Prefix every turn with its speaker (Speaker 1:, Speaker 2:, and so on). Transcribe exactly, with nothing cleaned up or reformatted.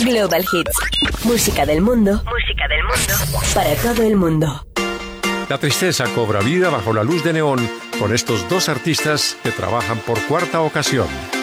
Speaker 1: Global Hits. Música del mundo. Música del mundo. Para todo el mundo.
Speaker 2: La tristeza cobra vida bajo la luz de neón con estos dos artistas que trabajan por cuarta ocasión.